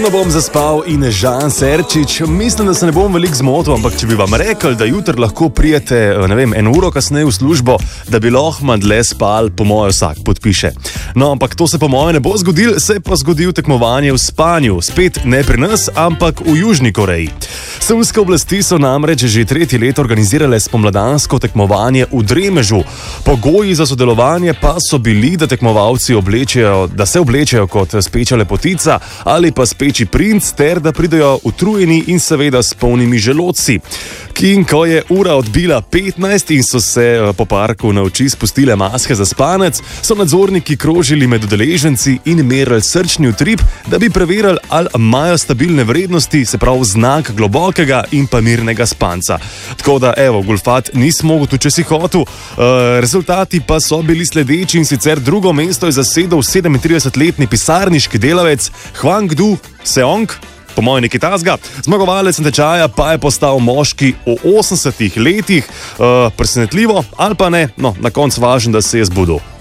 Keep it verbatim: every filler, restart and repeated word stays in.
No, bom zaspal in Žan Serčič. Mislim, da se ne bom veliko zmotil, ampak če bi vam rekel, da jutri lahko prijete, ne vem, eno uro kasneje v službo, da bi lahko dlje spal, po moje vsak podpiše. No, ampak to se po moje ne bo zgodil, se je pa zgodil tekmovanje v spanju. Spet ne pri nas, ampak v Južni Koreji. Seulske oblasti so namreč že tretje leto organizirale spomladansko tekmovanje v dremežu. Pogoji za sodelovanje pa so bili, da tekmovalci oblečejo, da se oblečejo kot speča lepotica ali pa speči princ, ter da pridejo utrujeni in seveda s polnimi želodci. In ko je ura odbila petnajst in so se po parku na oči spustile maske za spanec, so nadzorniki krožili med udeleženci in merili srčni utrip, da bi preverili, ali imajo stabilne vrednosti, se pravi znak globokega in pa mirnega spanca. Tako da, evo, golfat nisi mogel tu, če si hotel. E, rezultati pa so bili sledeči, in sicer drugo mesto je zasedel sedemintridesetletni pisarniški delavec Hwang-du Seong, po mojem nekaj tazga. Zmagovalec natečaja pa je postal moški v osemdesetih letih. E, presenetljivo ali pa ne, no, na koncu važno, da se je zbudil.